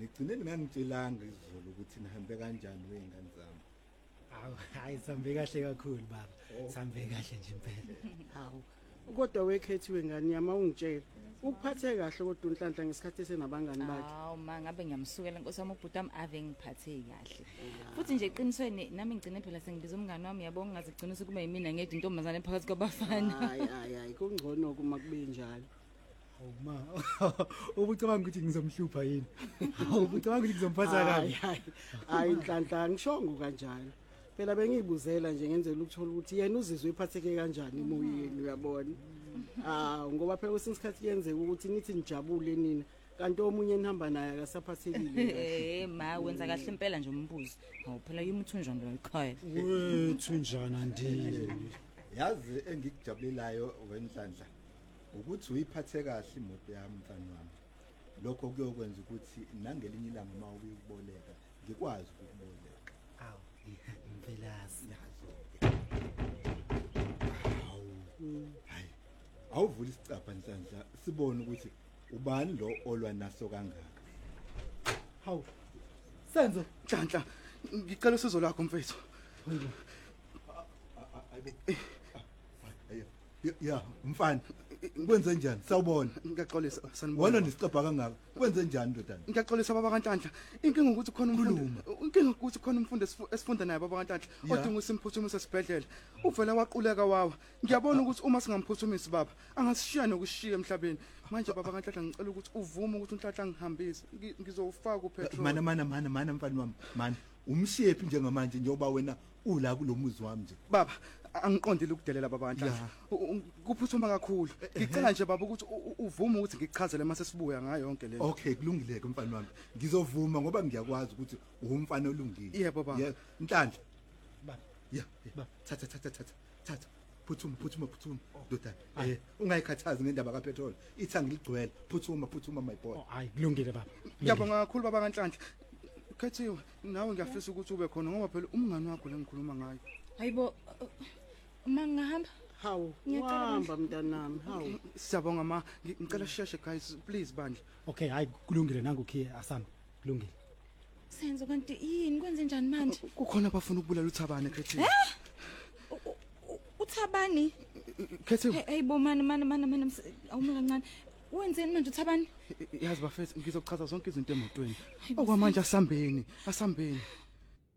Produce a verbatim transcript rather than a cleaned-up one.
Ngigcine ngangitshelanga izolo ukuthi nihambe kanjani weingane zami. Hawu hayi sambe kahle kakhulu baba. Sambe kahle nje impela. Hawu. Kodwa wekhethiwe ngani yama ungitshela. Ukuphathe kahle kodwa uNhlanhla ngesikhathi esenabangani bakhe. Hawu ma ngabe ngiyamsukela Nkosi wami ubhuti wami ave ngiphathe kahle. Futhi nje eqinisweni nami ngigcine phela sengibiza umngani wami yabo ngingazigcina ukuthi kube yimina ngedwa intombazane phakathi kwabafana. Hayi hayi hayi kungcono kuma kube njalo. Hawu ma. Ubucabanga ukuthi ngizomhlupha yini? Hawu ubucabanga ukuthi ngizomphatha kabi. Hayi hayi Nhlanhla ngishongo kanjalo. Phela bengiyibuzela nje ngenzela ukuthola ukuthi yena uzizwe iphatheke kanjani emoyeni uyabona. Ah ngoba phela kwesinye isikhathi yenzeka ukuthi nithi nijabule nina kanti omunye nihamba naye akasaphathekile. Eh ma wenza kahle impela nje umbuzo. Hawu phela yimthunjana lo ekhaya. Wethunjana ndile. Yazi engikujabulelayo wenhlanhla ukuthi uyiphathe kahle imoto yami mfana wami. Lokho kuyokwenza ukuthi nangelinye ilanga uma uyikuboleka ngikwazi ukuboleka. Awu impelasi yazo. Hawu. Hayi. Awuvula isicapha Nhlanhla sibone ukuthi ubani lo olwa naso kangaka. Hawu. Senzo Nhlanhla ngicela usizo lakho mfethu. Ya mfana kwenze njani sawubona ngiyaxolisa sanibona wona nisicapha kangaka kwenze njani ndodana ngiyaxolisa baba kaNhlanhla inkinga ukuthi khona umfundi inkinga ukuthi khona umfundi esifunda naye baba kaNhlanhla odinga usimphuthumise esibhedlela uvela waquleka wawa ngiyabona ukuthi uma singamphuthumisi baba angasishiya nokushiya emhlabeni manje baba kaNhlanhla ngicela ukuthi uvume ukuthi uNhlanhla ngihambise ngizowufaka upetrol mana mana mana mana mfana wami mana umshephi njengamanje njengoba wena ula kulomuzi wami nje baba angiqondile ukudelela baba kaNhlanhla kuphuthuma kakhulu ngicela nje baba ukuthi uvume ukuthi ngikuchazele mase sibuya ngayo yonke lento okay kulungile ke mfana wami ngizovuma ngoba ngiyakwazi ukuthi umfana olungile yebo baba yebo Nhlanhla baba ya baba thatha thatha thatha thatha phuthuma phuthuma phuthuma dodana eh ungayikhathazi ngendaba kapetrol ithanga ligcwele phuthuma phuthuma my boy hayi kulungile baba ngiyabonga kakhulu baba kaNhlanhla Khethiwe nawe ngiyafisa ukuthi ube khona ngoba phela umngani wakho lengikhuluma ngayo hayibo mangahamba hawu uhamba mntanami hawu siyabonga ma ngicela sheshe guys please bandla okay hayi kulungile nangu khiya asami kulungile Senzo kanti yini kwenze njani manje kukhona abafuna ukubulala uThabane Khethiwe uThabani Khethiwe hayibo mani mani mani mani awume kancane wenzeni manje uThabani yazi bafethu ngizochaza zonke izinto emotweni okwamanje asambeni asambeni